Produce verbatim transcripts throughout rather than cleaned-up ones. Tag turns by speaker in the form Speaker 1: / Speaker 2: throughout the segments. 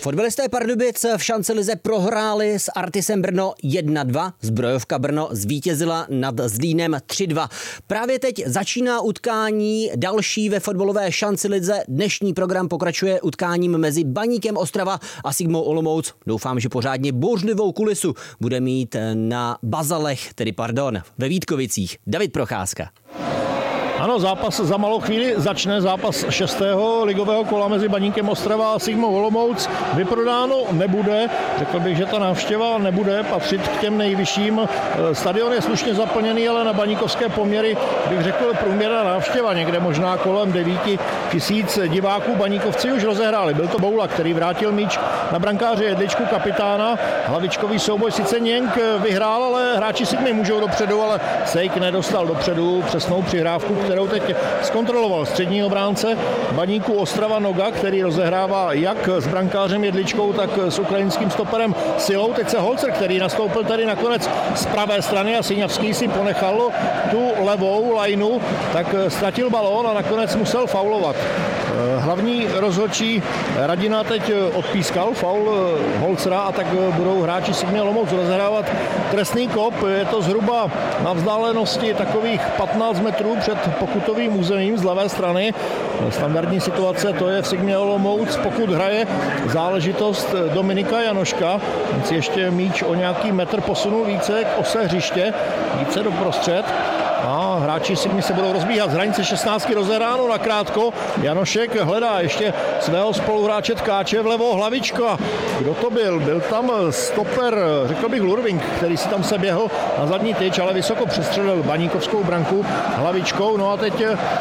Speaker 1: Fotbalisté Pardubic v šancelize prohráli s Artisem Brno jedna dva. Zbrojovka Brno zvítězila nad Zlínem tři dva. Právě teď začíná utkání další ve fotbalové šancelize. Dnešní program pokračuje utkáním mezi Baníkem Ostrava a Sigmou Olomouc. Doufám, že pořádně bouřlivou kulisu bude mít na Bazalech, tedy pardon, ve Vítkovicích. David Procházka.
Speaker 2: Ano, zápas za malou chvíli začne, zápas šestého ligového kola mezi Baníkem Ostrava a Sigmou Olomouc. Vyprodáno nebude, řekl bych, že ta návštěva nebude patřit k těm nejvyšším. Stadion je slušně zaplněný, ale na baníkovské poměry bych řekl průměrná návštěva, někde možná kolem devět tisíc diváků. Baníkovci už rozehráli, byl to Boula, který vrátil míč na brankáře Jedličku, kapitána. Hlavičkový souboj sice Něnk vyhrál, ale hráči Sigmy můžou dopředu, ale Sejk nedostal dopředu přesnou přihrávku, kterou teď zkontroloval střední obránce Baníku Ostrava Noga, který rozehrává jak s brankářem Jedličkou, tak s ukrajinským stoperem Silou. Teď se Holzer, který nastoupil tady nakonec z pravé strany a Siňavský si ponechal tu levou lajnu, tak ztratil balón a nakonec musel faulovat. Hlavní rozhodčí Radina teď odpískal faul Holzera a tak budou hráči Sigmy Olomouc rozehrávat trestný kop. Je to zhruba na vzdálenosti takových patnáct metrů před pokutovým územím z levé strany. Standardní situace to je v Sigmě Olomouc, pokud hraje záležitost Dominika Janoška. On si ještě míč o nějaký metr posunul více k ose hřiště, více doprostřed. A hráči Sigmy se budou rozbíhat z hranice šestnáctky rozehráno nakrátko. Janošek hledá ještě svého spoluhráče Tkáče vlevo, Hlavička. Kdo to byl? Byl tam stoper, řekl bych Lurving, který si tam se běhl na zadní tyč, ale vysoko přestřelil baníkovskou branku Hlavičkou. No a teď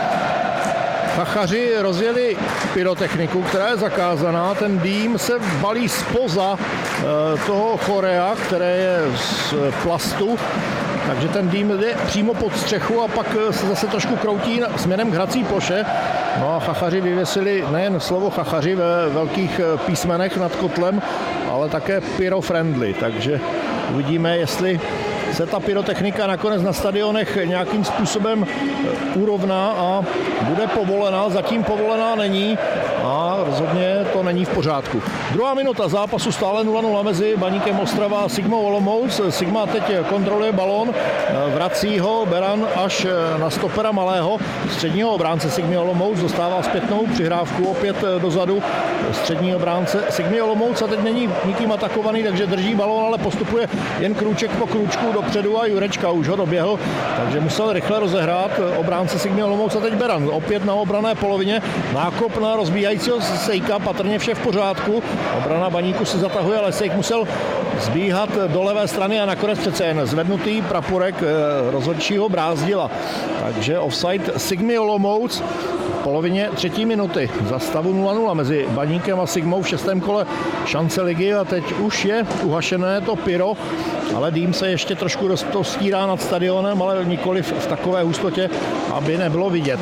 Speaker 2: chachaři rozjeli pyrotechniku, která je zakázaná. Ten dým se balí zpoza toho chorea, které je z plastu. Takže ten dým jde přímo pod střechu a pak se zase trošku kroutí směrem k hrací ploše. No a chachaři vyvěsili nejen slovo chachaři ve velkých písmenech nad kotlem, ale také pyro-friendly. Takže uvidíme, jestli se ta pyrotechnika nakonec na stadionech nějakým způsobem urovná a bude povolená. Zatím povolená není a rozhodně to není v pořádku. Druhá minuta zápasu stále nula nula mezi Baníkem Ostrava a Sigmou Olomouc. Sigma teď kontroluje balón, vrací ho Beran až na stopera Malého, středního obránce Sigmy Olomouc, dostává zpětnou přihrávku opět dozadu střední obránce Sigmy Olomouc a teď není nikým atakovaný, takže drží balón, ale postupuje jen krůček po krůčku dopředu a Jurečka už ho doběhl, takže musel rychle rozehrát obránce Sigmy Olomouc a teď Beran opět na obranné polovině, nákop na rozbíjajícího Sejka, patrně vše v pořádku, obrana Baníku se zatahuje, ale Sejk musel zbíhat do levé strany a nakonec přece jen zvednutý praporek rozhodčího brázdila, takže offside Sigmy Olomouc v polovině třetí minuty za stavu nula nula mezi Baníkem a Sigmou v šestém kole šance ligy a teď už je uhašené to pyro, ale dým se ještě trošku rozstírá nad stadionem, ale nikoliv v takové hustotě, aby nebylo vidět.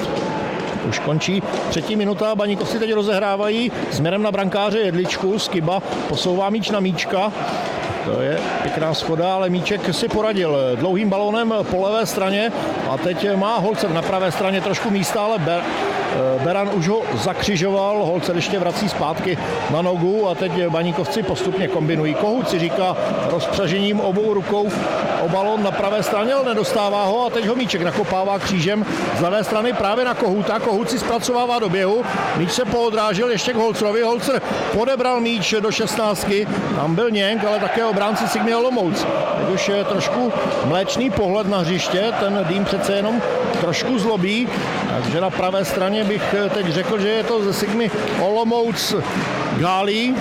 Speaker 2: Už končí třetí minuta, Baníkovci teď rozehrávají směrem na brankáře Jedličku, Skiba posouvá míč na Míčka. To je pěkná schoda, ale Míček si poradil dlouhým balónem po levé straně a teď má Holzer na pravé straně trošku místa, ale Ber, Beran už ho zakřižoval, Holzer ještě vrací zpátky na nogu a teď Baníkovci postupně kombinují. Kohut si říká rozpřažením obou rukou o balón na pravé straně, ale nedostává ho a teď ho Míček nakopává křížem z levé strany právě na Kohuta. Kohut si zpracovává do běhu, míč se poodrážel ještě k Holzerovi, Holzer podebral míč do šestnáctky, tam byl Něnk, ale také obránci Sigmy Olomouc. Teď už je trošku mléčný pohled na hřiště, ten dým přece jenom trošku zlobí, takže na pravé straně bych teď řekl, že je to ze Sigmy Olomouc Gálí,